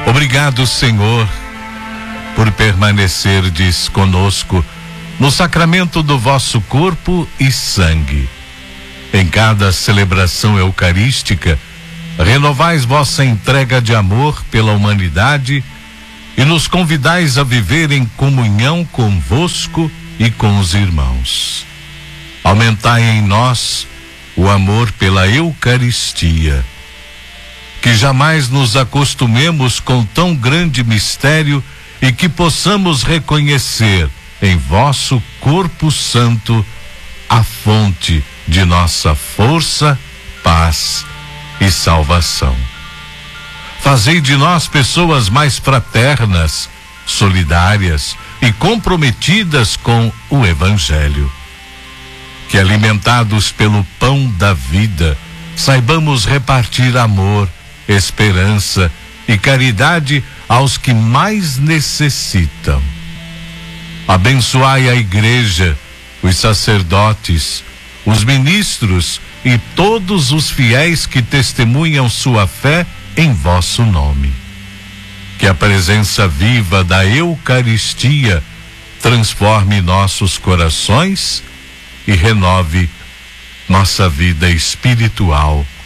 Obrigado, Senhor, por permanecerdes conosco no sacramento do vosso corpo e sangue. Em cada celebração eucarística, renovais vossa entrega de amor pela humanidade e nos convidais a viver em comunhão convosco e com os irmãos. Aumentai em nós o amor pela Eucaristia. Que jamais nos acostumemos com tão grande mistério e que possamos reconhecer em vosso corpo santo a fonte de nossa força, paz e salvação. Fazei de nós pessoas mais fraternas, solidárias e comprometidas com o Evangelho. Que, alimentados pelo pão da vida, saibamos repartir amor, esperança e caridade aos que mais necessitam. Abençoai a Igreja, os sacerdotes, os ministros e todos os fiéis que testemunham sua fé em vosso nome. Que a presença viva da Eucaristia transforme nossos corações e renove nossa vida espiritual.